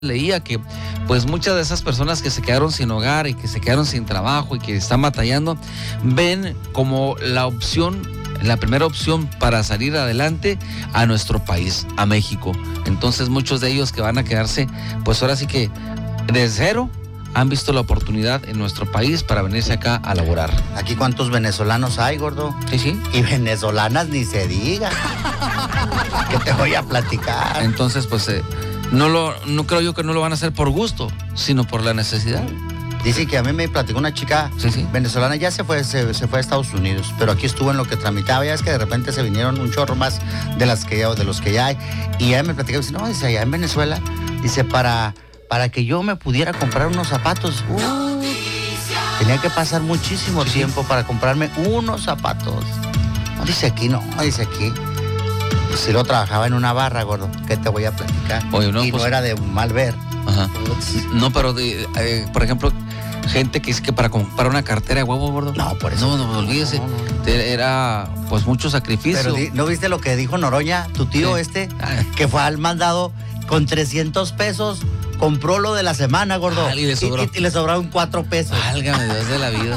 leía que pues muchas de esas personas que se quedaron sin hogar y que se quedaron sin trabajo y que están batallando, ven como la opción, la primera opción para salir adelante a nuestro país, a México. Entonces muchos de ellos que van a quedarse, pues ahora sí que de cero, han visto la oportunidad en nuestro país para venirse acá a laborar. ¿Aquí cuántos venezolanos hay, gordo? Sí. Y venezolanas ni se diga. Que te voy a platicar. Entonces, pues no creo yo que no lo van a hacer por gusto, sino por la necesidad. Dice que a mí me platicó una chica venezolana, ya se fue a Estados Unidos, pero aquí estuvo en lo que tramitaba. Ya es que de repente se vinieron un chorro más de los que ya hay. Y ella me platicaba, dice, no, dice, allá en Venezuela, dice, para que yo me pudiera comprar unos zapatos, tenía que pasar muchísimo tiempo para comprarme unos zapatos. No, dice aquí, Si lo trabajaba en una barra, gordo, ¿qué te voy a platicar? Oye, no, y pues, no era de mal ver. Ajá. No, pero por ejemplo, gente que dice que para comprar una cartera de huevo, gordo. No, por eso. No, olvídese. No. Era pues mucho sacrificio. Pero ¿no viste lo que dijo Noroña, tu tío que fue al mandado con 300 pesos? Compró lo de la semana, gordo. Y le sobró. Y le sobraron 4 pesos. Válgame Dios de la vida.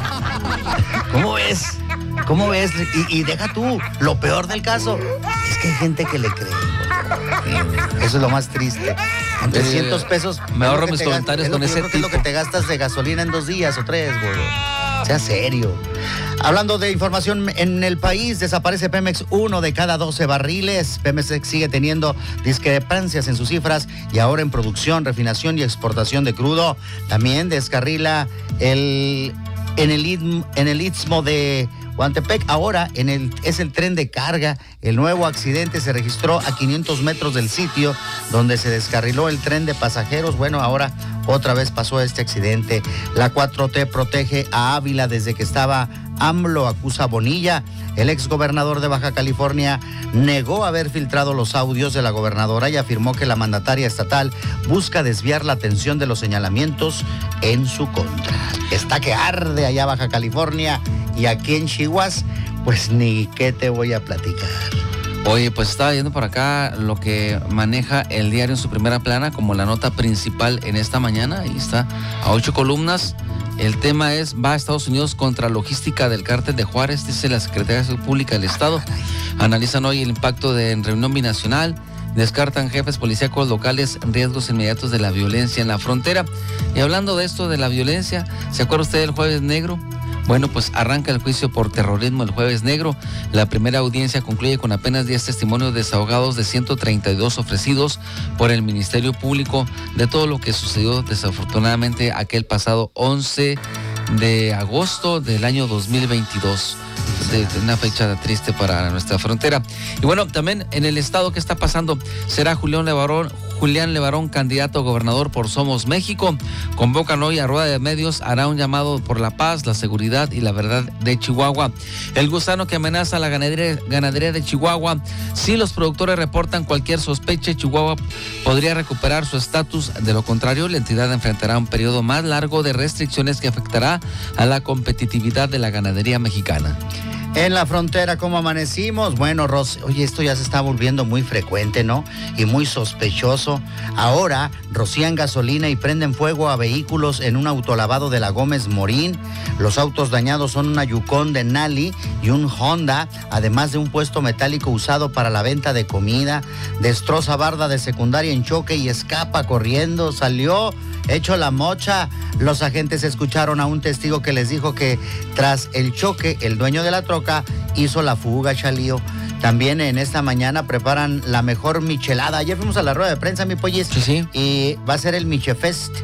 ¿Cómo ves? Y deja tú, lo peor del caso es que hay gente que le cree. Eso es lo más triste. En 300 pesos. Me ahorro mis comentarios con ese tipo. Es lo que te gastas de gasolina en 2 días o 3, gordo. Sea serio. Hablando de información en el país, desaparece Pemex 1 de cada 12 barriles. Pemex sigue teniendo discrepancias en sus cifras y ahora en producción, refinación y exportación de crudo. También descarrila en el istmo de Huantepec. Ahora es el tren de carga. El nuevo accidente se registró a 500 metros del sitio donde se descarriló el tren de pasajeros. Bueno, ahora otra vez pasó este accidente. La 4T protege a Ávila desde que estaba AMLO, acusa a Bonilla. El exgobernador de Baja California negó haber filtrado los audios de la gobernadora y afirmó que la mandataria estatal busca desviar la atención de los señalamientos en su contra. Está que arde allá Baja California y aquí en Chihuahua, pues ni qué te voy a platicar. Oye, pues estaba viendo por acá lo que maneja el diario en su primera plana como la nota principal en esta mañana. Ahí está, a 8 columnas. El tema es, va a Estados Unidos contra logística del cártel de Juárez, dice la Secretaría de Salud Pública del Estado. Analizan hoy el impacto en reunión binacional. Descartan jefes policíacos locales riesgos inmediatos de la violencia en la frontera. Y hablando de esto, de la violencia, ¿se acuerda usted del Jueves Negro? Bueno, pues arranca el juicio por terrorismo el Jueves Negro. La primera audiencia concluye con apenas 10 testimonios desahogados de 132 ofrecidos por el Ministerio Público de todo lo que sucedió desafortunadamente aquel pasado 11 de agosto del año 2022. De una fecha triste para nuestra frontera. Y bueno, también en el estado, ¿qué está pasando? Será Julián Levarón, candidato a gobernador por Somos México. Convocan hoy a rueda de medios, hará un llamado por la paz, la seguridad y la verdad de Chihuahua. El gusano que amenaza la ganadería de Chihuahua. Si los productores reportan cualquier sospecha, Chihuahua podría recuperar su estatus. De lo contrario, la entidad enfrentará un periodo más largo de restricciones que afectará a la competitividad de la ganadería mexicana. En la frontera, ¿cómo amanecimos? Bueno, oye, esto ya se está volviendo muy frecuente, ¿no? Y muy sospechoso. Ahora rocían gasolina y prenden fuego a vehículos en un autolavado de la Gómez Morín. Los autos dañados son una Yukon de Nali y un Honda, además de un puesto metálico usado para la venta de comida. Destroza barda de secundaria en choque y escapa corriendo. Salió hecho la mocha. Los agentes escucharon a un testigo que les dijo que tras el choque, el dueño de la troca hizo la fuga, Chalío. También en esta mañana preparan la mejor michelada. Ayer fuimos a la rueda de prensa, mi pollis. Sí. Y va a ser el Michefest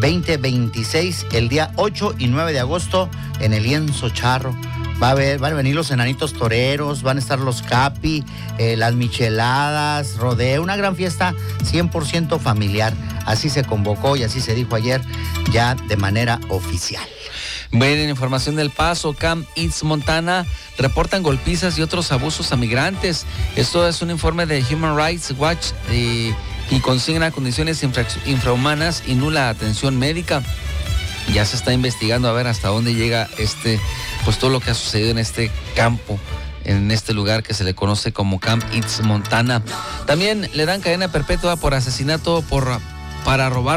2026, el día 8 y 9 de agosto en el Lienzo Charro. Van a venir los enanitos toreros, van a estar los capi, las micheladas, rodeo, una gran fiesta 100% familiar. Así se convocó y así se dijo ayer ya de manera oficial. Bueno, en información del Paso, Camp East Montana, reportan golpizas y otros abusos a migrantes. Esto es un informe de Human Rights Watch y consigna condiciones infrahumanas y nula atención médica. Ya se está investigando a ver hasta dónde llega pues todo lo que ha sucedido en este campo, en este lugar que se le conoce como Camp East Montana. También le dan cadena perpetua por asesinato por para robar